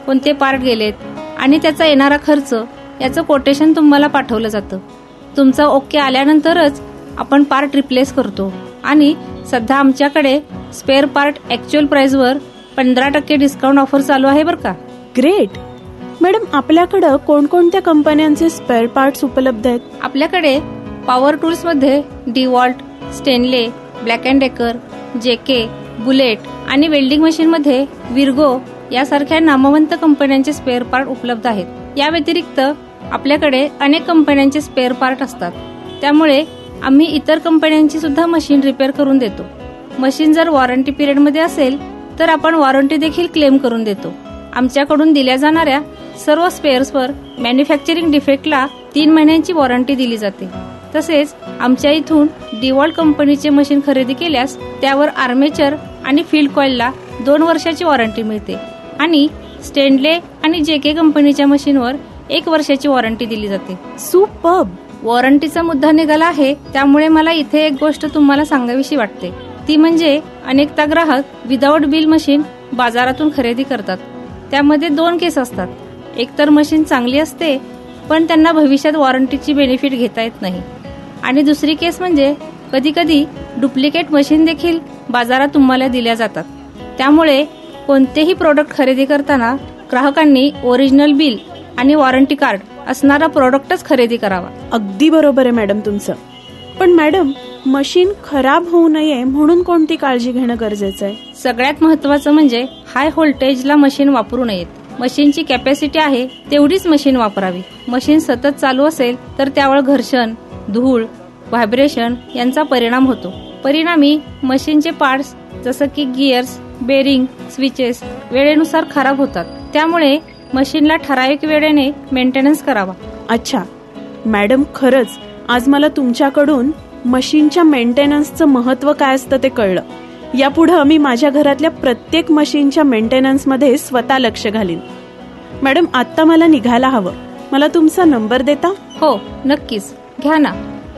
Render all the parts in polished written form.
कोणते पार्ट गेलेत आणि त्याचा येणारा खर्च याचं कोटेशन तुम्हाला पाठवलं जातं. तुमचं ओके आल्यानंतरच आपण पार्ट रिप्लेस करतो आणि सध्या आमच्याकडे spare part actual प्राइसवर 15% discount offer चालू आहे बरं का. ग्रेट. मॅडम, आपल्याकडे कोणकोणत्या कंपन्यांचे स्पेअर पार्ट्स उपलब्ध आहेत? आपल्याकडे पॉवर टूल्स मध्ये Dewald, Stanley, black and decker, JK, bullet आणि वेल्डिंग मशीन मध्ये विर्गो यासारख्या नामवंत कंपन्यांचे स्पेअर पार्ट उपलब्ध आहेत. या व्यतिरिक्त आपल्याकडे अनेक कंपन्यांचे स्पेअर पार्ट असतात. त्यामुळे आम्ही इतर कंपन्यांची सुद्धा मशीन रिपेअर करून देतो. मशीन जर वॉरंटी पिरियड मध्ये असेल तर आपण वॉरंटी देखील क्लेम करून देतो. आमच्याकडून दिल्या जाणाऱ्या सर्व स्पेअर्सवर मॅन्युफॅक्चरिंग डिफेक्टला 3 महिन्यांची वॉरंटी दिली जाते. तसेच आमच्या इथून डिवॉल्ट कंपनीचे मशीन खरेदी केल्यास त्यावर आर्मेचर आणि फील्ड कॉइलला 2 वर्षाची वॉरंटी मिळते आणि स्टेनले आणि जेके कंपनीच्या मशीनवर 1 वर्षाची वॉरंटी दिली जाते. सुपर्ब. वॉरंटीचा मुद्दा निघाला आहे त्यामुळे मला इथे एक गोष्ट तुम्हाला सांगावीशी वाटते. ती म्हणजे अनेकदा ग्राहक विदाऊट बिल मशीन बाजारातून खरेदी करतात. त्यामध्ये 2 केस असतात. एकतर मशीन चांगली असते पण त्यांना भविष्यात वॉरंटीची बेनिफिट घेता येत नाही आणि दुसरी केस म्हणजे कधी कधी डुप्लिकेट मशीन देखील बाजारात तुम्हाला दिल्या जातात. त्यामुळे कोणतेही प्रोडक्ट खरेदी करताना ग्राहकांनी ओरिजिनल बिल आणि वॉरंटी कार्ड असणारा प्रोडक्टच खरेदी करावा. अगदी बरोबर आहे मॅडम तुमचं. पण मॅडम, मशीन खराब होऊ नये म्हणून कोणती काळजी घेणं गरजेचं आहे? सगळ्यात महत्वाचं म्हणजे हाय व्होल्टेजला मशीन वापरू नयेत. मशीनची कॅपॅसिटी आहे तेवढीच मशीन वापरावी. मशीन सतत चालू असेल तर त्यावर घर्षण, धूळ, व्हायब्रेशन यांचा परिणाम होतो. परिणामी मशीनचे पार्ट्स जसं की गिअर्स, बेरिंग, स्विचेस वेळेनुसार खराब होतात. त्यामुळे मशीनला ठराविक वेळेने मेंटेनन्स करावा. अच्छा मॅडम, खरंच आज मला तुमच्याकडून मशीनच्या मेंटेनन्सचं महत्त्व काय असतं ते कळलं. यापुढे मी माझ्या घरातल्या प्रत्येक मशीनच्या मेंटेनन्समध्ये स्वतः लक्ष घालीन. मॅडम, आता मला निघायला हवं. मला तुमचा नंबर देता? हो नक्कीच, घ्या ना.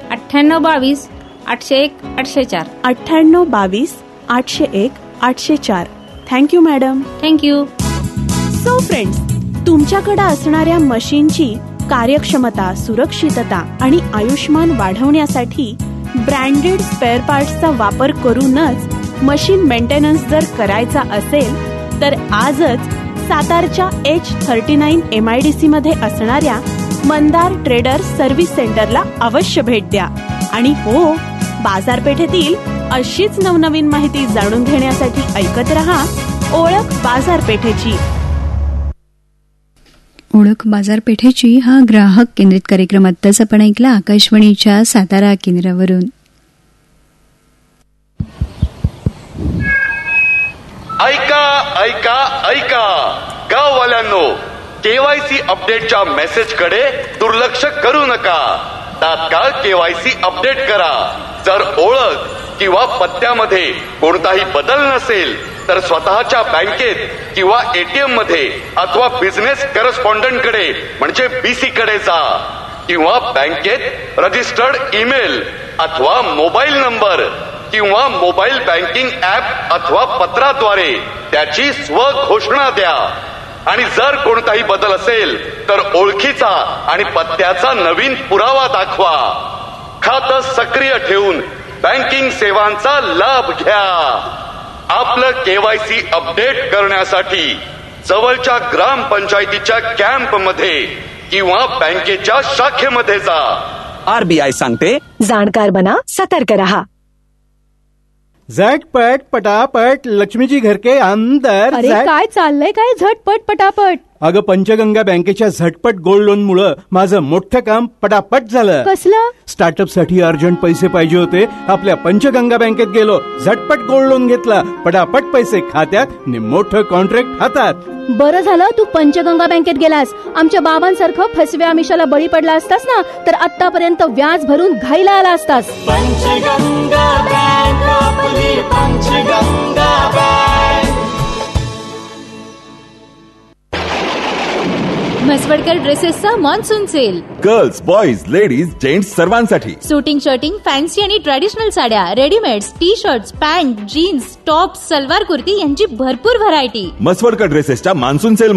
9822 801 804. 9822 801 804. Thank you madam. Thank you. So friends, तुमच्याकडे असणाऱ्या मशीनची कार्यक्षमता, सुरक्षितता आणि आयुष्यमान वाढवण्यासाठी ब्रँडेड स्पेअर पार्ट्सचा वापर करूनच मशीन मेंटेनन्स जर करायचा असेल तर आजच सातारच्या H39 MIDC मध्ये असणाऱ्या मंदार ट्रेडर्स सर्व्हिस सेंटरला अवश्य भेट द्या. आणि हो, बाजारपेठेतील अशीच नवनवीन माहिती जाणून घेण्यासाठी ऐकत रहा ओळख बाजारपेठेची. ओळख बाजारपेठेची हा ग्राहक केंद्रित कार्यक्रम आत्ताच आपण ऐकला आकाशवाणीच्या सातारा केंद्रावरून. ऐका ऐका ऐका गाववाल्यांनो, केवायसी अपडेटच्या मेसेज कडे दुर्लक्ष करू नका. तात्काळ केवायसी अपडेट करा. जर ओळख किंवा पत्त्यामध्ये कोणताही बदल नसेल तर स्वतःच्या बँकेत किंवा एटीएम मध्ये अथवा बिझनेस करस्पॉन्डंट कडे म्हणजे बीसी कडे जा किंवा बँकेत रजिस्टर्ड ईमेल अथवा मोबाईल नंबर किंवा मोबाईल बँकिंग ऍप अथवा पत्राद्वारे त्याची स्वघोषणा द्या. आणि जर कोणताही बदल असेल तर ओळखीचा आणि पत्त्याचा नवीन पुरावा दाखवा. खातं सक्रिय ठेवून बँकिंग सेवांचा लाभ घ्या. आपलं केवायसी अपडेट करण्यासाठी जवळच्या ग्रामपंचायतीच्या कॅम्प मध्ये किंवा बँकेच्या शाखेमध्ये जा. आरबीआय सांगते, जाणकार बना, सतर्क रहा. झटपट पटापट लक्ष्मीजी घर के अंदर. अरे काय चाललंय काय झटपट पटापट? अगं पंचगंगा बँकेच्या झटपट गोल्ड लोन मुळे माझं मोठं काम पटापट झालं. कसलं? स्टार्टअप साठी अर्जंट पैसे पाहिजे होते. आपल्या पंचगंगा बँकेत गेलो, झटपट गोल्ड लोन घेतला, पटापट पैसे खात्यात आणि मोठं कॉन्ट्रॅक्ट हातात. बरं झालं तू पंचगंगा बँकेत गेलास. आमच्या बाबांसारखं फसव्या आमिषाला बळी पडला असतास ना तर आतापर्यंत व्याज भरून घाईला आला असतास. पंचगंगा बँक, आपली Panchganga bank. म्हसवडकर ड्रेसेसचा monsoon sale. Girls, boys, ladies, gents सर्वांसाठी. सुटिंग, शर्टिंग, फॅन्सी आणि ट्रॅडिशनल साड्या, readymades, T shirts, pant, jeans, top, salwar kurti यांची भरपूर व्हरायटी. म्हसवडकर ड्रेसेसच्या monsoon sale